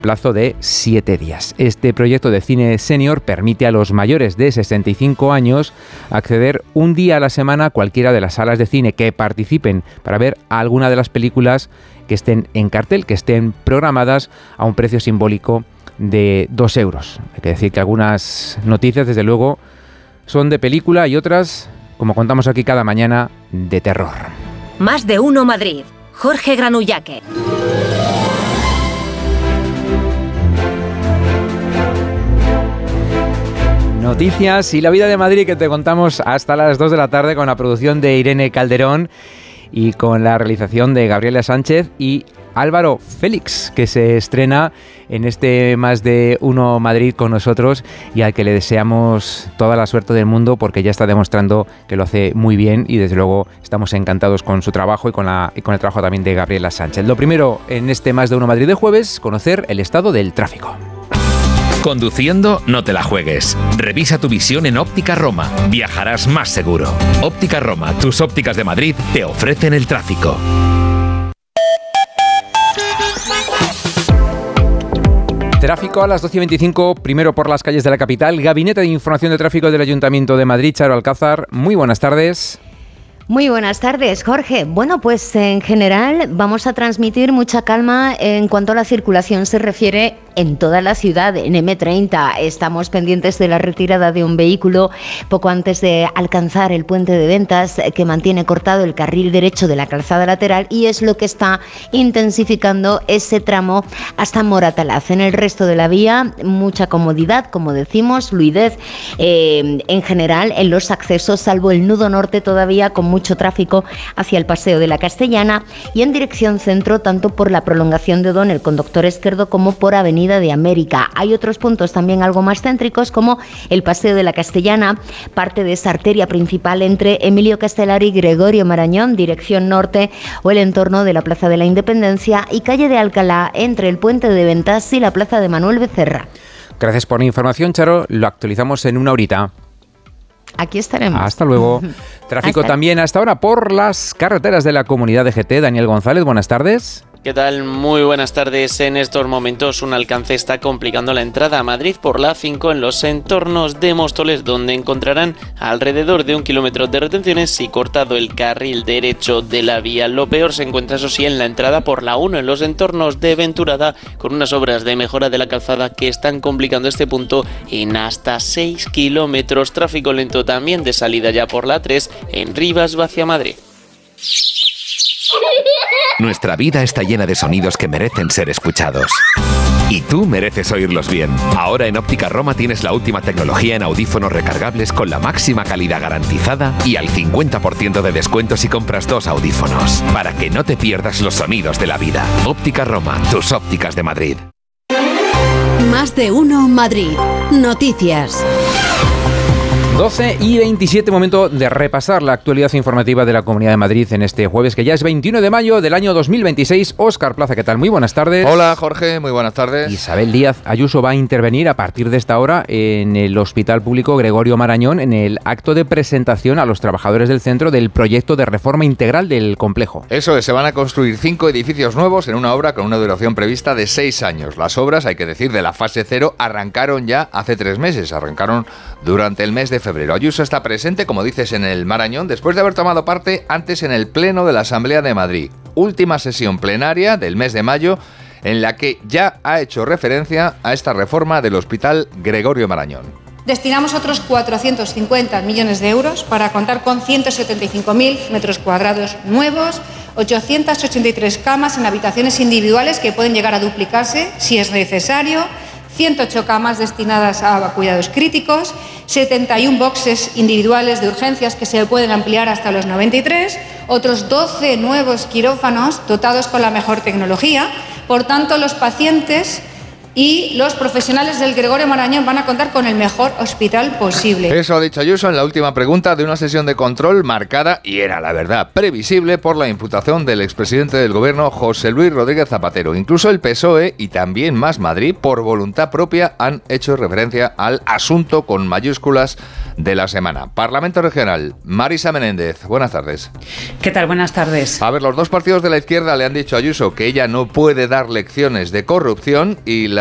plazo de 7 días. Este proyecto de cine senior permite a los mayores de 65 años acceder un día a la semana a cualquiera de las salas de cine que participen para ver alguna de las películas que estén en cartel, que estén programadas a un precio simbólico de 2 euros. Hay que decir que algunas noticias, desde luego, son de película y otras, como contamos aquí cada mañana, de terror. Más de uno Madrid. Jorge Granullaque. Noticias y la vida de Madrid que te contamos hasta las 2 de la tarde con la producción de Irene Calderón y con la realización de Gabriela Sánchez y Álvaro Félix, que se estrena en este Más de Uno Madrid con nosotros y al que le deseamos toda la suerte del mundo porque ya está demostrando que lo hace muy bien y desde luego estamos encantados con su trabajo y con el trabajo también de Gabriela Sánchez. Lo primero en este Más de Uno Madrid de jueves, conocer el estado del tráfico. Conduciendo, no te la juegues. Revisa tu visión en Óptica Roma. Viajarás más seguro. Óptica Roma, tus ópticas de Madrid, te ofrecen el tráfico. Tráfico a las 12:25, primero por las calles de la capital. Gabinete de Información de Tráfico del Ayuntamiento de Madrid, Charo Alcázar. Muy buenas tardes. Muy buenas tardes, Jorge. Bueno, pues en general vamos a transmitir mucha calma en cuanto a la circulación se refiere en toda la ciudad. En M30 estamos pendientes de la retirada de un vehículo poco antes de alcanzar el puente de Ventas que mantiene cortado el carril derecho de la calzada lateral y es lo que está intensificando ese tramo hasta Moratalaz. En el resto de la vía, mucha comodidad, como decimos, fluidez en general en los accesos, salvo el nudo norte todavía con mucho tráfico hacia el Paseo de la Castellana y en dirección centro tanto por la prolongación de Odón, el conductor izquierdo, como por Avenida de América. Hay otros puntos también algo más céntricos como el Paseo de la Castellana, parte de esa arteria principal entre Emilio Castelar y Gregorio Marañón, dirección norte, o el entorno de la Plaza de la Independencia y calle de Alcalá entre el Puente de Ventas y la Plaza de Manuel Becerra. Gracias por la información, Charo. Lo actualizamos en una horita. Aquí estaremos. Hasta luego. Tráfico también hasta ahora por las carreteras de la comunidad de GT. Daniel González, buenas tardes. ¿Qué tal? Muy buenas tardes. En estos momentos un alcance está complicando la entrada a Madrid por la A5 en los entornos de Móstoles, donde encontrarán alrededor de 1 kilómetro de retenciones y cortado el carril derecho de la vía. Lo peor se encuentra, eso sí, en la entrada por la 1 en los entornos de Venturada, con unas obras de mejora de la calzada que están complicando este punto en hasta 6 kilómetros. Tráfico lento también de salida ya por la 3 en Rivas hacia Madrid. Nuestra vida está llena de sonidos que merecen ser escuchados. Y tú mereces oírlos bien. Ahora en Óptica Roma tienes la última tecnología en audífonos recargables con la máxima calidad garantizada y al 50% de descuento si compras 2 audífonos. Para que no te pierdas los sonidos de la vida. Óptica Roma, tus ópticas de Madrid. Más de uno Madrid. Noticias. 12:27, momento de repasar la actualidad informativa de la Comunidad de Madrid en este jueves, que ya es 21 de mayo del año 2026. Óscar Plaza, ¿qué tal? Muy buenas tardes. Hola, Jorge, muy buenas tardes. Isabel Díaz Ayuso va a intervenir a partir de esta hora en el Hospital Público Gregorio Marañón en el acto de presentación a los trabajadores del centro del proyecto de reforma integral del complejo. Eso es, se van a construir 5 edificios nuevos en una obra con una duración prevista de 6 años. Las obras, hay que decir, de la fase 0 arrancaron ya hace 3 meses, arrancaron durante el mes de febrero. Ayuso está presente, como dices, en el Marañón, después de haber tomado parte antes en el Pleno de la Asamblea de Madrid. Última sesión plenaria del mes de mayo, en la que ya ha hecho referencia a esta reforma del Hospital Gregorio Marañón. Destinamos otros 450 millones de euros para contar con 175.000 metros cuadrados nuevos, 883 camas en habitaciones individuales que pueden llegar a duplicarse si es necesario, 108 camas destinadas a cuidados críticos, 71 boxes individuales de urgencias que se pueden ampliar hasta los 93, otros 12 nuevos quirófanos dotados con la mejor tecnología. Por tanto, los pacientes y los profesionales del Gregorio Marañón van a contar con el mejor hospital posible. Eso ha dicho Ayuso en la última pregunta de una sesión de control marcada, y era la verdad, previsible por la imputación del expresidente del gobierno José Luis Rodríguez Zapatero. Incluso el PSOE y también Más Madrid, por voluntad propia, han hecho referencia al asunto con mayúsculas de la semana. Parlamento Regional, Marisa Menéndez, buenas tardes. ¿Qué tal? Buenas tardes. A ver, los dos partidos de la izquierda le han dicho a Ayuso que ella no puede dar lecciones de corrupción y